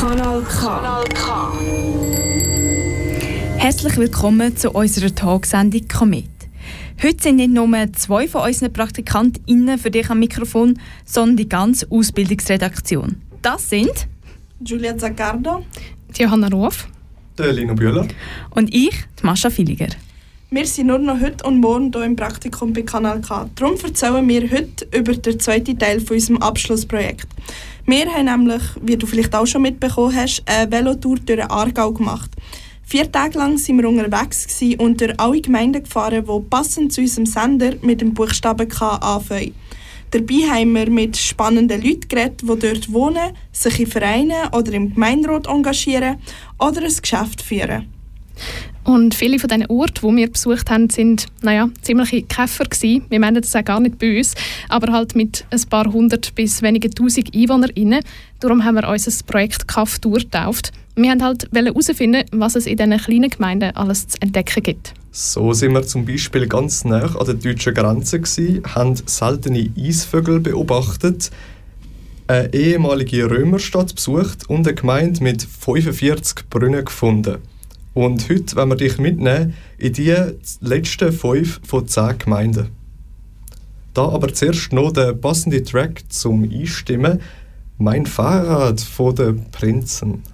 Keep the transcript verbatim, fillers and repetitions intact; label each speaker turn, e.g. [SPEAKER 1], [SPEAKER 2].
[SPEAKER 1] Kanal K. Kanal K.
[SPEAKER 2] Herzlich willkommen zu unserer Talksendung Komet. Heute sind nicht nur zwei von unseren PraktikantInnen für dich am Mikrofon, sondern die ganze Ausbildungsredaktion. Das sind
[SPEAKER 3] Giulia Zaccardo,
[SPEAKER 4] Johanna Ruf,
[SPEAKER 5] der Lino Bühler
[SPEAKER 2] und ich, die Mascha Villiger.
[SPEAKER 3] Wir sind nur noch heute und morgen hier im Praktikum bei Kanal K. Darum erzählen wir heute über den zweiten Teil von unserem Abschlussprojekt. Wir haben nämlich, wie du vielleicht auch schon mitbekommen hast, eine Velotour durch den Aargau gemacht. Vier Tage lang waren wir unterwegs und durch alle Gemeinden gefahren, die passend zu unserem Sender mit dem Buchstaben K anfangen. Dabei haben wir mit spannenden Leuten geredet, die dort wohnen, sich in Vereinen oder im Gemeinderat engagieren oder ein Geschäft führen.
[SPEAKER 4] Und viele von diesen Orten, die wir besucht haben, sind naja, ziemliche Käfer gewesen. Wir meinen das auch gar nicht bei uns, aber halt mit ein paar hundert bis wenigen tausend EinwohnerInnen. Darum haben wir unser Projekt K A F-Tour getauft. Wir wollten halt herausfinden, was es in diesen kleinen Gemeinden alles zu entdecken gibt.
[SPEAKER 5] So sind wir zum Beispiel ganz nah an der deutschen Grenze gewesen, haben seltene Eisvögel beobachtet, eine ehemalige Römerstadt besucht und eine Gemeinde mit fünfundvierzig Brunnen gefunden. Und heute wollen wir dich mitnehmen in die letzten fünf von zehn Gemeinden. Da aber zuerst noch der passende Track zum Einstimmen, «Mein Fahrrad von den Prinzen».